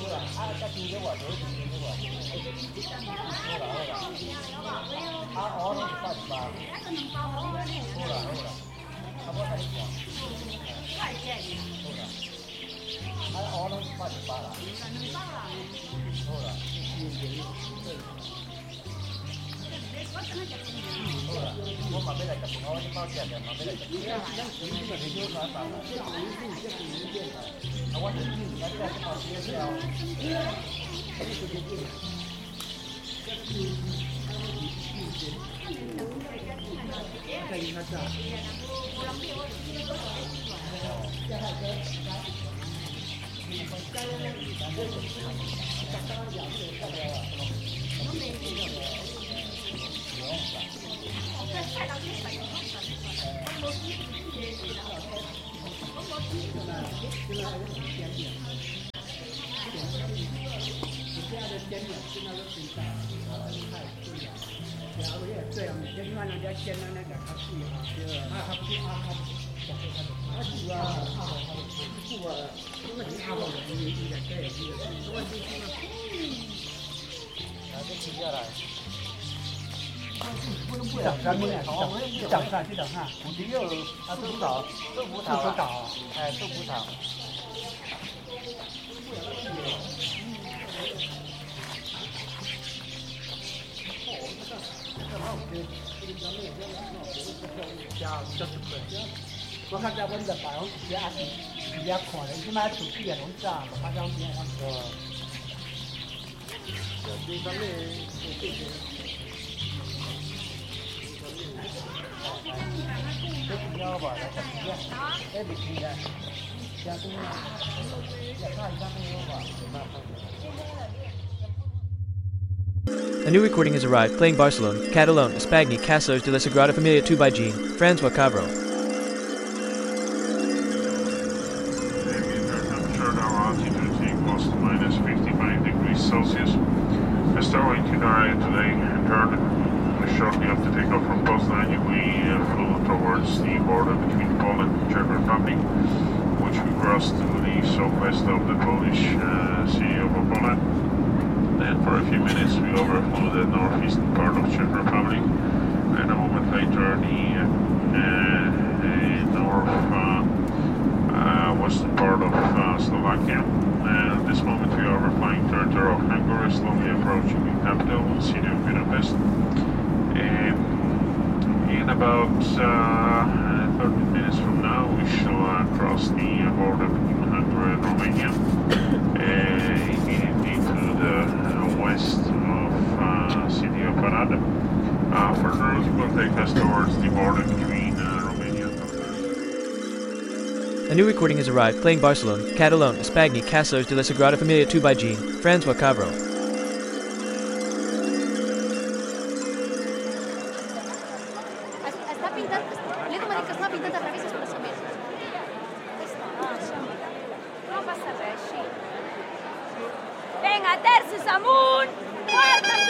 我看在阮在白龙底下是底下看的，即摆厝边也拢炸，较少边啊。这方面，这主要吧，来讲一下，哎，不听的，像这样，也看一下那个吧，慢慢。 A new recording has arrived, playing Barcelona, Catalone, Espagni, Castles de la Sagrada Familia 2 by Jean, Francois Cabro. Temperature now altitude equals to minus 55 degrees Celsius. The starwing Canaria today entered shortly after takeoff from Poznan. We flew towards the border between Poland and Czech Republic, which we crossed to the southwest of the Polish city of Opola. Then for a few minutes we overflew the northeastern part of Czech Republic, and a moment later the northwestern part of Slovakia. And at this moment we are overflying territory of Hungary, slowly approaching the capital, the city of Budapest. And in about 30 minutes from now we shall cross the border between Hungary and Romania, into the west of city of Arad. Further it will take us towards the border between Romania and A new recording has arrived, playing Barcelona, Catalone, Espagni, Castles de la Sagrada Familia 2 by Jean, Francois Cabro. Venga, terzo Samun! Guarda!